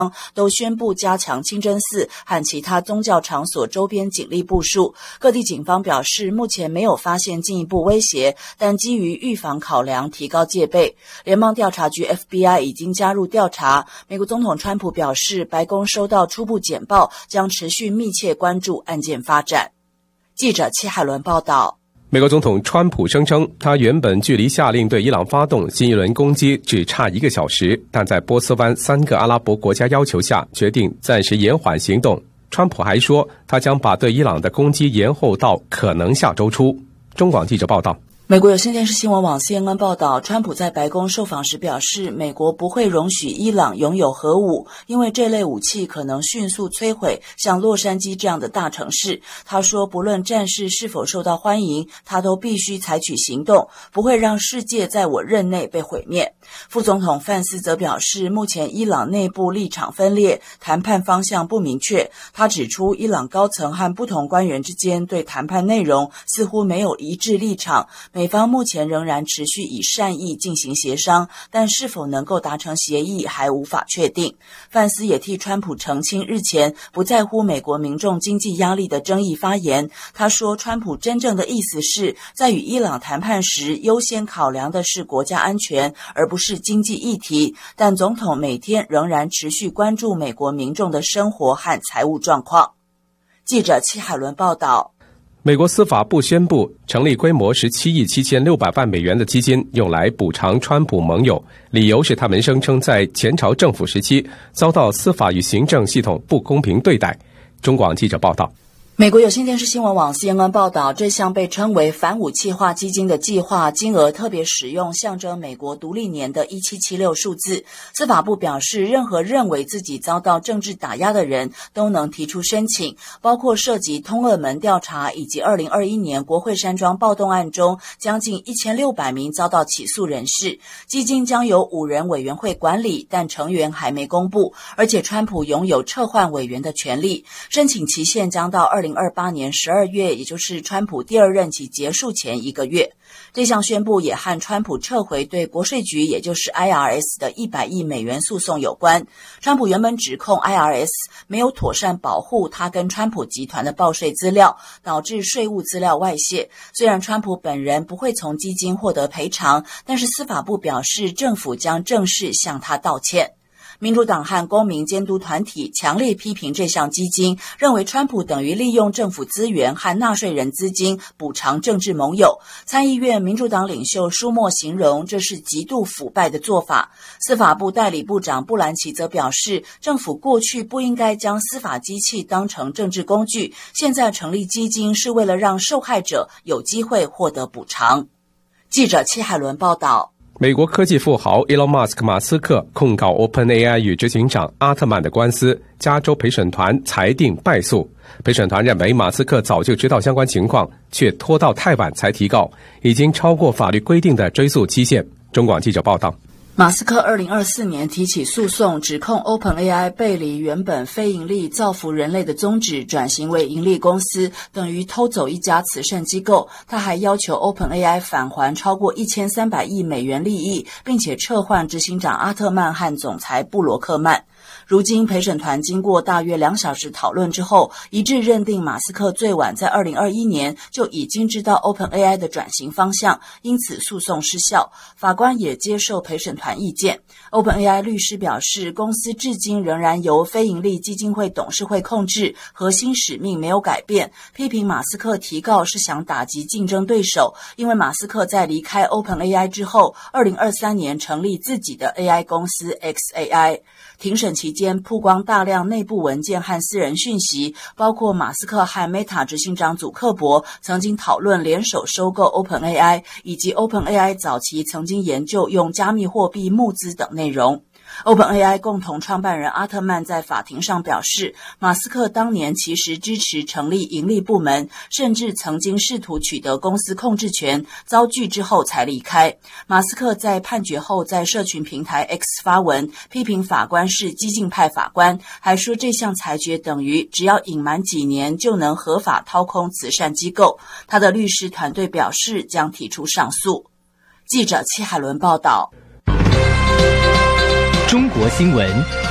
都宣布加强清真寺和其他宗教场所周边警力部署。各地警方表示，目前没有发现进一步威胁，但基于预防考量，提高戒备。联邦调查局 FBI 已经加入调查。美国总统川普表示，白宫收到初步简报，将持续密切关注案件发展。记者戚海伦报道。 美国总统川普声称，他原本距离下令对伊朗发动新一轮攻击只差1个小时，但在波斯湾3个阿拉伯国家要求下，决定暂时延缓行动。川普还说，他将把对伊朗的攻击延后到可能下周初。中广记者报道。 美国有线电视新闻网 CNN 报道，川普在白宫受访时表示，美国不会容许伊朗拥有核武，因为这类武器可能迅速摧毁像洛杉矶这样的大城市。他说，不论战事是否受到欢迎，他都必须采取行动，不会让世界在我任内被毁灭。副总统范斯则表示，目前伊朗内部立场分裂，谈判方向不明确。他指出，伊朗高层和不同官员之间对谈判内容似乎没有一致立场。美方目前仍然持续以善意进行协商，但是否能够达成协议还无法确定。范斯也替川普澄清日前不在乎美国民众经济压力的争议发言。他说，川普真正的意思是在与伊朗谈判时，优先考量的是国家安全，而不是经济议题。但总统每天仍然持续关注美国民众的生活和财务状况。记者戚海伦报道。 美国司法部宣布成立规模17亿7600万美元的基金，用来补偿川普盟友，理由是他们声称在前朝政府时期遭到司法与行政系统不公平对待。中广记者报道。 美国有线电视新闻网 CNN 报道，这项被称为反武器化基金的计划金额特别使用象征美国独立年的1776数字。司法部表示，任何认为自己遭到政治打压的人都能提出申请，包括涉及通俄门调查以及2021年国会山庄暴动案中将近1600名遭到起诉人士。基金将由5人委员会管理，但成员还没公布，而且川普拥有撤换委员的权利。申请期限将到2028年12月，也就是川普第2任期结束前1个月。这项宣布也和川普撤回对国税局，也就是 IRS 的100亿美元诉讼有关。川普原本指控 IRS 没有妥善保护他跟川普集团的报税资料，导致税务资料外泄。虽然川普本人不会从基金获得赔偿，但是司法部表示政府将正式向他道歉。民主党和公民监督团体强烈批评这项基金，认为川普等于利用政府资源和纳税人资金补偿政治盟友。参议院民主党领袖舒默形容这是极度腐败的做法。司法部代理部长布兰奇则表示，政府过去不应该将司法机器当成政治工具，现在成立基金是为了让受害者有机会获得补偿。记者戚海伦报道。 美国科技富豪 Elon Musk 马斯克控告 OpenAI 与执行长阿特曼的官司，加州陪审团裁定败诉。陪审团认为马斯克早就知道相关情况，却拖到太晚才提告，已经超过法律规定的追诉期限。中广记者报道。 马斯克2024年提起诉讼，指控 OpenAI 背离原本非盈利造福人类的宗旨，转型为盈利公司，等于偷走一家慈善机构。他还要求 OpenAI 返还超过1300亿美元利益，并且撤换执行长阿特曼和总裁布罗克曼。如今陪审团经过大约2小时讨论之后，一致认定马斯克最晚在2021年就已经知道 OpenAI 的转型方向，因此诉讼失效。法官也接受陪审团意见。OpenAI 律师表示，公司至今仍然由非营利基金会董事会控制，核心使命没有改变，批评马斯克提告是想打击竞争对手，因为马斯克在离开 OpenAI 之后2023年成立自己的 AI 公司 xAI。庭审期间曝光大量内部文件和私人讯息，包括马斯克和 Meta 执行长祖克伯曾经讨论联手收购 OpenAI， 以及 OpenAI 早期曾经研究用加密货币募资等内容。OpenAI 共同创办人阿特曼在法庭上表示，马斯克当年其实支持成立盈利部门，甚至曾经试图取得公司控制权，遭拒之后才离开。马斯克在判决后在社群平台 X 发文，批评法官是激进派法官，还说这项裁决等于只要隐瞒几年就能合法掏空慈善机构。他的律师团队表示将提出上诉。记者戚海伦报道。 中国新闻